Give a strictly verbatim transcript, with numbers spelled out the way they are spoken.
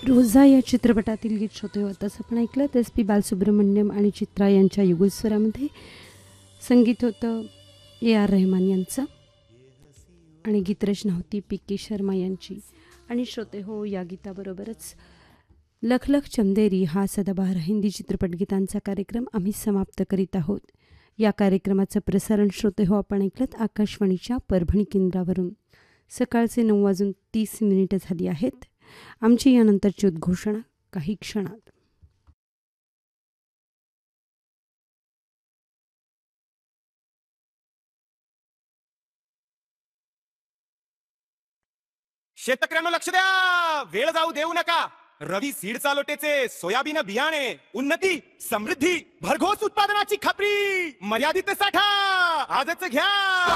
रोजा या चित्रपटातील गीत श्रोते होताच आपण ऐकलं. एस पी बालसुब्रमण्यम आणि चित्रा यांच्या युगलस्वरामध्ये संगीत होतं ए आर रहमान यांचं आणि गीतरचना होती पी के शर्मा यांची. आणि श्रोते हो, या गीताबरोबरच लख लख चंदेरी हा सदाबहार हिंदी चित्रपट गीतांचा कार्यक्रम आम्ही समाप्त करीत आहोत. या कार्यक्रमाचं प्रसारण श्रोते हो आपण ऐकलत आकाशवाणीच्या परभणी केंद्रावरून. सकाळचे नऊ वाजून तीस मिनिटं झाली आहेत. आमची यानंतरची उद्घोषणा काही क्षणात. शेतकऱ्यांना लक्ष द्या, वेळ जाऊ देऊ नका. रवी सीड चालोटेचे सोयाबीन बियाणे उन्नती समृद्धी भरघोस उत्पादनाची खात्री मर्यादित साठा आजच घ्या.